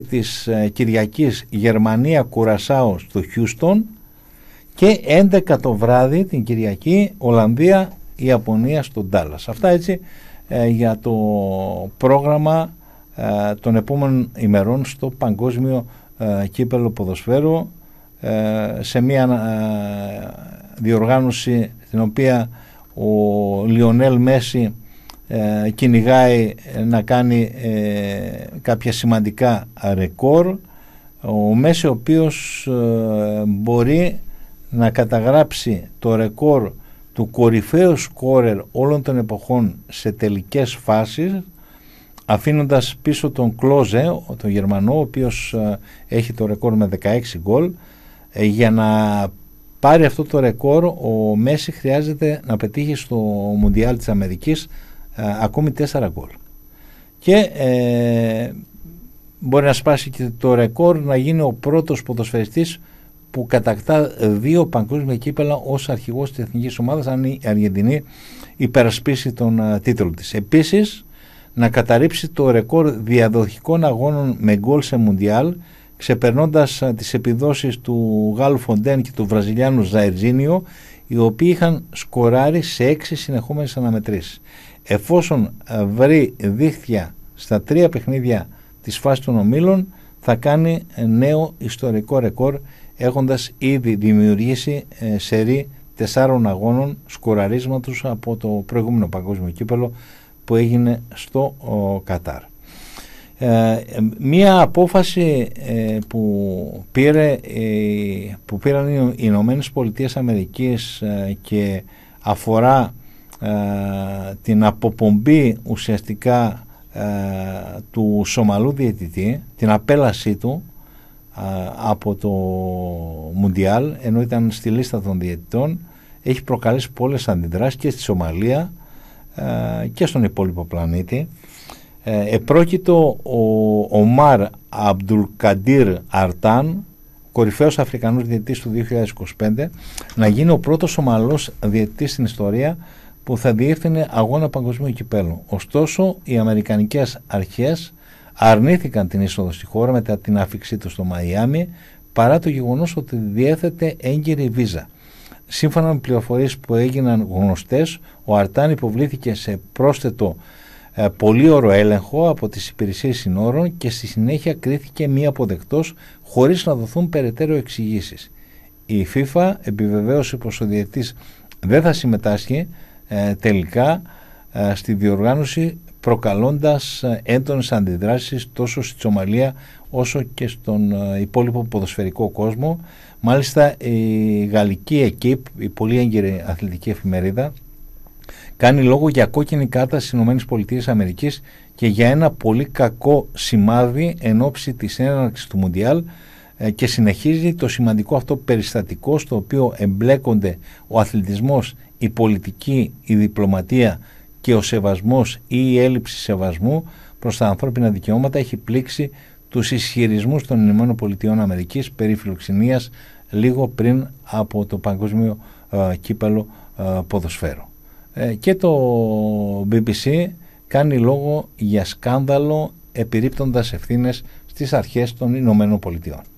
της Κυριακής Γερμανία-Κουρασάο στο Χιούστον και 11 το βράδυ την Κυριακή Ολλανδία-Ιαπωνία στο Ντάλλας. Αυτά έτσι για το πρόγραμμα των επόμενων ημερών στο Παγκόσμιο Κύπελλο Ποδοσφαίρου, σε μια διοργάνωση στην οποία ο Λιονέλ Μέση κυνηγάει να κάνει κάποια σημαντικά ρεκόρ. Ο Μέση, ο οποίος μπορεί να καταγράψει το ρεκόρ του κορυφαίου σκόρερ όλων των εποχών σε τελικές φάσεις, αφήνοντας πίσω τον Κλόζε, τον Γερμανό, ο οποίος έχει το ρεκόρ με 16 γκολ. Για να πάρει αυτό το ρεκόρ, ο Μέση χρειάζεται να πετύχει στο Μουντιάλ της Αμερικής ακόμη 4 γκολ. Και μπορεί να σπάσει και το ρεκόρ, να γίνει ο πρώτος ποδοσφαιριστής που κατακτά 2 παγκόσμια κύπελα ως αρχηγός της εθνικής ομάδας, αν η Αργεντινή υπερασπίσει τον τίτλο της. Επίσης, να καταρρύψει το ρεκόρ διαδοχικών αγώνων με γκολ σε Μουντιάλ, ξεπερνώντας τις επιδόσεις του Γάλλου Φοντέν και του Βραζιλιάνου Ζαερτζίνιο, οι οποίοι είχαν σκοράρει σε 6 συνεχόμενες αναμετρήσεις. Εφόσον βρει δίχτυα στα 3 παιχνίδια της φάσης των ομίλων, θα κάνει νέο ιστορικό ρεκόρ, έχοντας ήδη δημιουργήσει σερί 4 αγώνων σκοραρίσματος από το προηγούμενο παγκόσμιο κύπελλο που έγινε στο Κατάρ. Μία απόφαση που πήραν οι Ηνωμένες Πολιτείες Αμερικής και αφορά την αποπομπή ουσιαστικά του Σομαλού διαιτητή, την απέλασή του από το Μουντιάλ, ενώ ήταν στη λίστα των διαιτητών, έχει προκαλέσει πολλές αντιδράσεις και στη Σομαλία και στον υπόλοιπο πλανήτη. Επρόκειτο ο Ομάρ Αμπτουλκαντήρ Αρτάν, κορυφαίος Αφρικανός διαιτητής του 2025, να γίνει ο πρώτος Σομαλός διαιτητής στην ιστορία που θα διεύθυνε αγώνα παγκοσμίου κυπέλλου. Ωστόσο, οι αμερικανικές αρχές αρνήθηκαν την είσοδο στη χώρα μετά την άφιξή του στο Μαϊάμι, παρά το γεγονός ότι διέθετε έγκυρη βίζα. Σύμφωνα με πληροφορίες που έγιναν γνωστές, ο Αρτάν υποβλήθηκε σε πρόσθετο πολύωρο έλεγχο από τις υπηρεσίες συνόρων και στη συνέχεια κρίθηκε μη αποδεκτός, χωρίς να δοθούν περαιτέρω εξηγήσεις. Η FIFA επιβεβαίωσε πως ο διαιτητής δεν θα συμμετάσχει τελικά στη διοργάνωση, προκαλώντας έντονες αντιδράσεις τόσο στη Σομαλία όσο και στον υπόλοιπο ποδοσφαιρικό κόσμο. Μάλιστα η γαλλική ΕΚΙΠ, η πολύ έγκυρη αθλητική εφημερίδα, κάνει λόγο για κόκκινη κάρτα στις ΗΠΑ και για ένα πολύ κακό σημάδι εν ώψη της έναρξης του Μουντιάλ, και συνεχίζει το σημαντικό αυτό περιστατικό στο οποίο εμπλέκονται ο αθλητισμός, η πολιτική, η διπλωματία και ο σεβασμός ή η έλλειψη σεβασμού προς τα ανθρώπινα δικαιώματα. Έχει πλήξει τους ισχυρισμούς των ΗΠΑ περί φιλοξενίας λίγο πριν από το παγκόσμιο κύπελλο ποδοσφαίρου. Και το BBC κάνει λόγο για σκάνδαλο, επιρρύπτοντας ευθύνες στις αρχές των ΗΠΑ.